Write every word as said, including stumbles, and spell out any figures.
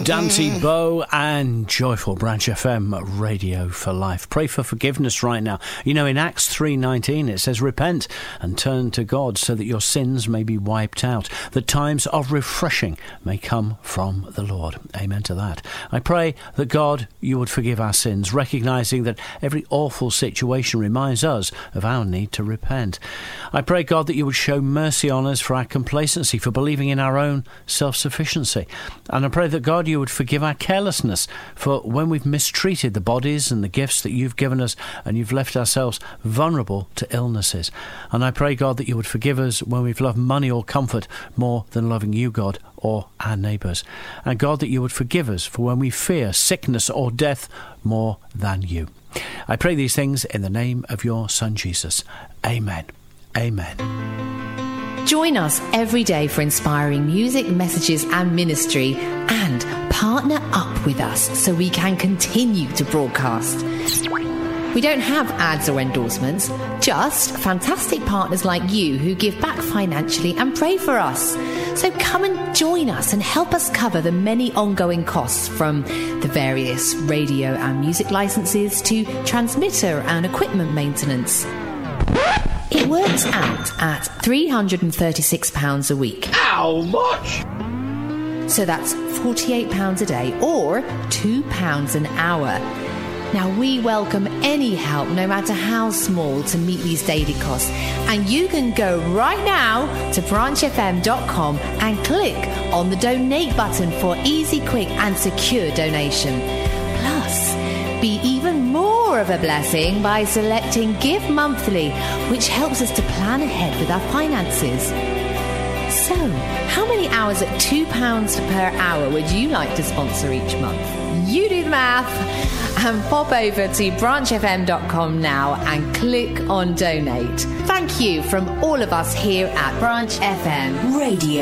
Dancy Bow and Joyful Branch F M Radio for Life. Pray for forgiveness right now. You know, in Acts three nineteen it says, repent and turn to God so that your sins may be wiped out, that times of refreshing may come from the Lord. Amen to that. I pray that God, you would forgive our sins, recognising that every awful situation reminds us of our need to repent. I pray, God, that you would show mercy on us for our complacency, for believing in our own self-sufficiency. And I pray that, God, you would forgive our carelessness for when we've mistreated the bodies and the gifts that you've given us and you've left ourselves vulnerable to illnesses. And I pray, God, that you would forgive us when we've loved money or comfort more than loving you, God, or our neighbours. And God, that you would forgive us for when we fear sickness or death more than you. I pray these things in the name of your Son, Jesus. Amen. Amen. Join us every day for inspiring music, messages and ministry, and partner up with us so we can continue to broadcast. We don't have ads or endorsements, just fantastic partners like you who give back financially and pray for us. So come and join us and help us cover the many ongoing costs, from the various radio and music licenses to transmitter and equipment maintenance. It works out at three hundred thirty-six pounds a week. How much? So that's forty-eight pounds a day, or two pounds an hour. Now, we welcome any help, no matter how small, to meet these daily costs. And you can go right now to branch f m dot com and click on the donate button for easy, quick and secure donation. Plus, be even more of a blessing by selecting Give Monthly, which helps us to plan ahead with our finances. So, how many hours at two pounds per hour would you like to sponsor each month? You do the math and pop over to branch f m dot com now and click on donate. Thank you from all of us here at Branch F M Radio.